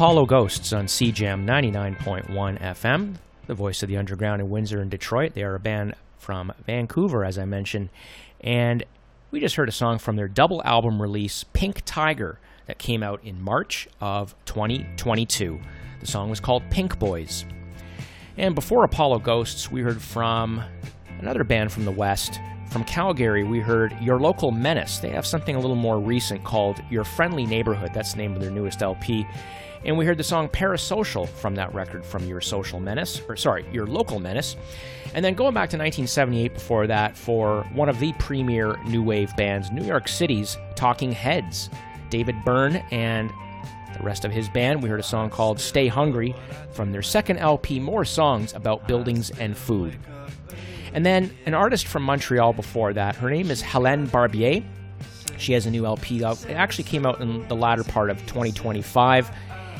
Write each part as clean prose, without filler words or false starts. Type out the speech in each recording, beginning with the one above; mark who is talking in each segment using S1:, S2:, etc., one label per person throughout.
S1: Apollo Ghosts on CJAM 99.1 FM, the voice of the underground in Windsor and Detroit. They are a band from Vancouver, as I mentioned, and we just heard a song from their double album release, Pink Tiger, that came out in March of 2022. The song was called Pink Boys. And before Apollo Ghosts, we heard from another band from the West. From Calgary, we heard Your Local Menace. They have something a little more recent called Your Friendly Neighborhood. That's the name of their newest LP. And we heard the song Parasocial from that record from Your Local Menace. And then going back to 1978 before that for one of the premier new wave bands, New York City's Talking Heads. David Byrne and the rest of his band, we heard a song called Stay Hungry from their second LP, More Songs About Buildings and Food. And then an artist from Montreal before that, her name is Helene Barbier. She has a new LP out. It actually came out in the latter part of 2025,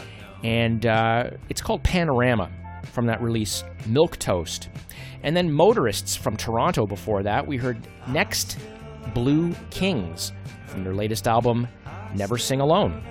S1: and it's called Panorama from that release, Milk Toast. And then Motorists from Toronto before that, we heard Next Blue Kings from their latest album, Never Sing Alone.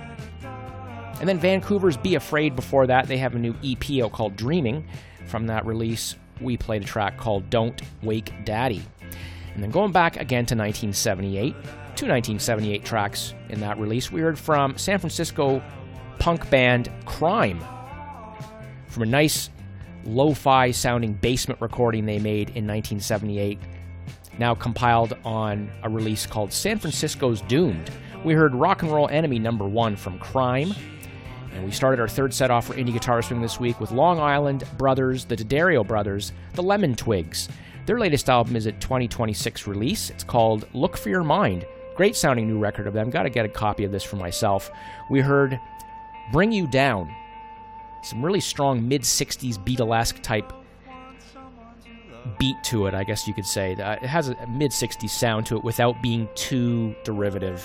S1: And then Vancouver's Be Afraid before that, they have a new EP out called Dreaming. From that release, we played a track called Don't Wake Daddy. And then going back again to 1978, two 1978 tracks in that release, we heard from San Francisco punk band Crime, from a nice lo-fi sounding basement recording they made in 1978, now compiled on a release called San Francisco's Doomed. We heard Rock and Roll Enemy number 1 from Crime. And we started our third set off for Indie Guitar Swing this week with Long Island Brothers, the D'Addario Brothers, the Lemon Twigs. Their latest album is a 2026 release. It's called Look for Your Mind. Great sounding new record of them. Got to get a copy of this for myself. We heard Bring You Down. Some really strong mid-60s Beatlesque type beat to it, I guess you could say. It has a mid-60s sound to it without being too derivative.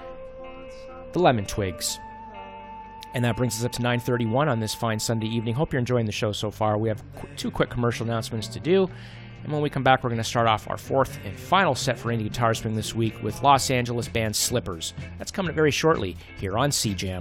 S1: The Lemon Twigs. And that brings us up to 9:31 on this fine Sunday evening. Hope you're enjoying the show so far. We have two quick commercial announcements to do. And when we come back, we're going to start off our fourth and final set for Indie Guitar Swing this week with Los Angeles band Slippers. That's coming up very shortly here on CJAM.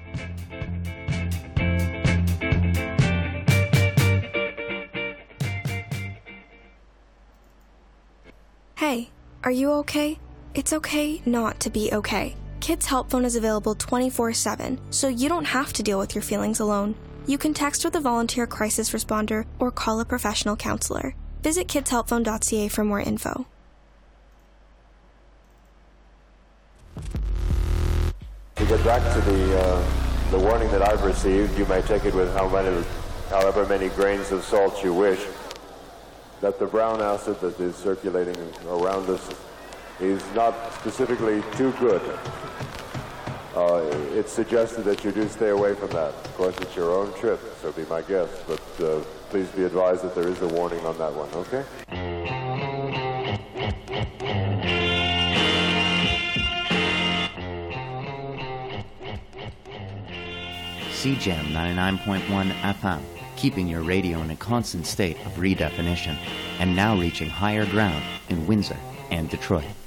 S2: Hey, are you okay? It's okay not to be okay. Kids Help Phone is available 24/7, so you don't have to deal with your feelings alone. You can text with a volunteer crisis responder or call a professional counselor. Visit kidshelpphone.ca for more info.
S3: To get back to the warning that I've received, you may take it with however many grains of salt you wish, that the brown acid that is circulating around us is not specifically too good. It's suggested that you do stay away from that. Of course, it's your own trip, so be my guest, but please be advised that there is a warning on that one, okay?
S4: CJAM 99.1 FM, keeping your radio in a constant state of redefinition, and now reaching higher ground in Windsor and Detroit.